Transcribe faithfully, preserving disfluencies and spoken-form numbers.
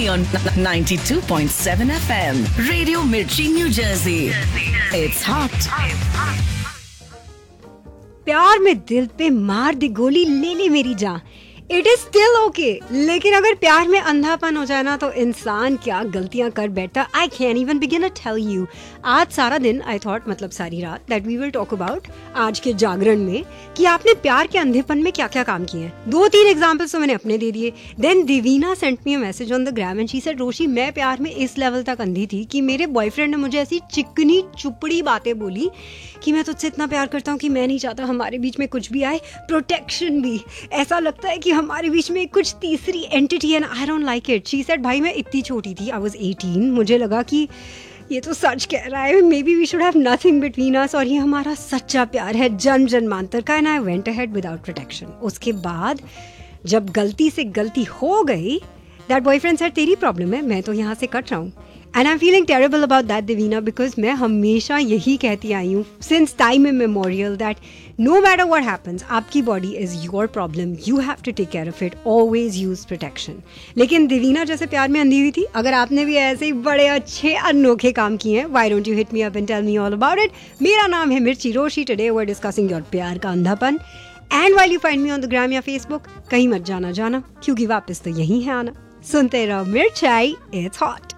on ninety-two point seven F M. Radio Mirchi, New Jersey. It's hot. प्यार में दिल पे मार दी गोली, ले ले मेरी जान, इट इज स्टिल ओके। लेकिन अगर प्यार में अंधापन हो जाए ना तो इंसान क्या गलतियां कर बैठता, I can even begin to tell you. आज सारा दिन आई थॉट, मतलब सारी रात, that we will talk about आज के जागरण में कि आपने प्यार के अंधेपन में क्या क्या काम किए हैं। दो तीन एग्जाम्पल्स तो मैंने अपने दे दिए। Then Divina sent me a message on the gram and she said, रोशी मैं प्यार में इस लेवल तक अंधी थी कि मेरे बॉयफ्रेंड ने मुझे ऐसी चिकनी चुपड़ी बातें बोली कि मैं तुझसे इतना प्यार करता हूँ कि मैं नहीं चाहता हमारे बीच में कुछ भी आए, प्रोटेक्शन भी। ऐसा लगता है कि हमारे बीच में कुछ तीसरी एंटिटी है, I don't like it. She said, भाई मैं इतनी छोटी थी, आई वाज एटीन, मुझे लगा कि ये तो सच कह रहा है, may be we should have nothing between us, और ये हमारा सच्चा प्यार है जन्म जन्मांतर का। And I went ahead without protection. उसके बाद जब गलती से गलती हो गई, दैट बॉयफ्रेंड सेड, तेरी प्रॉब्लम है, मैं तो यहाँ से कट रहा हूँ। And I am feeling terrible about that Divina, because मैं हमेशा यही कहती आई हूँ since time immemorial that no matter what happens, आपकी body is your problem, you have to take care of it, always use protection. लेकिन Divina जैसे प्यार में अंधी हुई थी, अगर आपने भी ऐसे ही बड़े अच्छे अनोखे काम किए हैं, why don't you hit me up and tell me all about it. मेरा नाम है मिर्ची रोशी, today we are discussing your प्यार का अंधापन। And while you find me on the gram या फेसबुक, कहीं मत जाना जाना, क्योंकि वापस तो यही है आना। सुनते रहो मिर्चाई, इट्स हॉट।